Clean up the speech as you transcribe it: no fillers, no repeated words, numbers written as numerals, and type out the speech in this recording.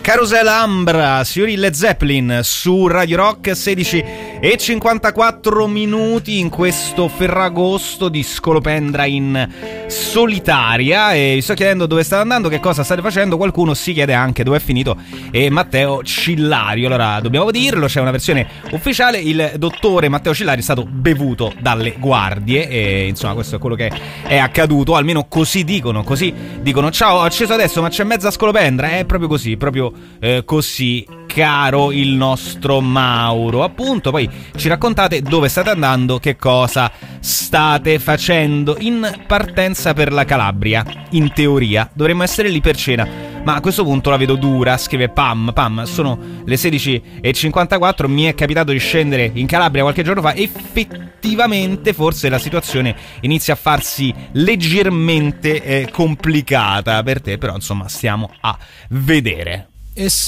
Carousel Ambra, signori Led Zeppelin su Radio Rock, 16:54 in questo Ferragosto di Scolopendra in solitaria. E vi sto chiedendo dove state andando, che cosa state facendo. Qualcuno si chiede anche dove è finito Matteo Cillario. Allora, dobbiamo dirlo, c'è una versione ufficiale: il dottore Matteo Cillario è stato bevuto dalle guardie e insomma questo è quello che è accaduto, almeno così dicono. Ciao, ho acceso adesso ma c'è mezza Scolopendra. È proprio così, così, caro il nostro Mauro. Appunto, poi ci raccontate dove state andando, che cosa state facendo. In partenza per la Calabria, in teoria dovremmo essere lì per cena, ma a questo punto la vedo dura, scrive Pam, sono le 16:54, mi è capitato di scendere in Calabria qualche giorno fa, effettivamente forse la situazione inizia a farsi leggermente complicata per te, però insomma stiamo a vedere.